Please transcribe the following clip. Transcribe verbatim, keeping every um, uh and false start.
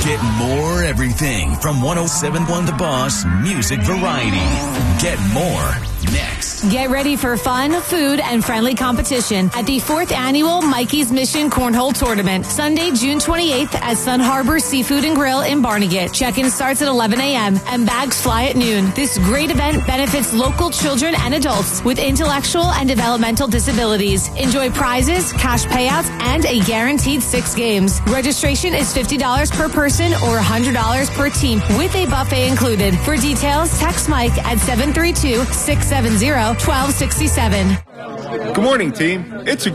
Get more everything from one oh seven point one The Boss Music Variety. Get more next. Get ready for fun, food, and friendly competition at the fourth annual Mikey's Mission Cornhole Tournament, Sunday, June twenty-eighth at Sun Harbor Seafood and Grill in Barnegat. Check-in starts at eleven a.m. and bags fly at noon. This great event benefits local children and adults with intellectual and developmental disabilities. Enjoy prizes, cash payouts, and a guaranteed six games. Registration is fifty dollars per person or one hundred dollars per team with a buffet included. For details, text Mike at seven three two, six seven zero, one two six seven. Good morning, team. It's a